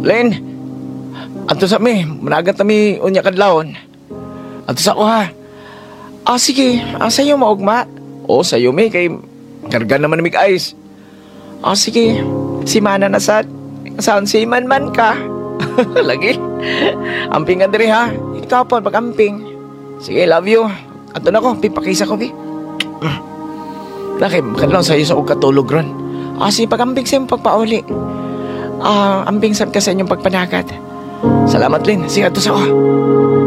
Len, ato sa mi, managat na mi unya kadlawon. Ato sa ko ha. Sige, sa'yo maugma. Sa'yo mi, kay karga naman mig ice. Sige, si Mana na sad. Saan si man ka? Lagi. Amping ka diri ha. Ikaw po, pag-amping. Sige, love you. Ato na ko, pipakisa ko, bi. Laki, makadlaw sa'yo sa katulog ron. Sige, pag-amping sa'yo pagpauli. Amping sad ka sa inyong pagpanagat. Salamat, Lin. Sige, ato sa ko.